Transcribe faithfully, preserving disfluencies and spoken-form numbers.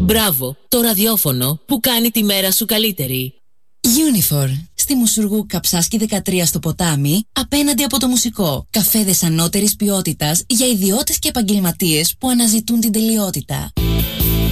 Μπράβο, το ραδιόφωνο που κάνει τη μέρα σου καλύτερη. Unifor. Στη Μουσουργού Καψάσκη δεκατρία στο ποτάμι, απέναντι από το μουσικό. Καφέδες ανώτερης ποιότητας για ιδιώτες και επαγγελματίες που αναζητούν την τελειότητα.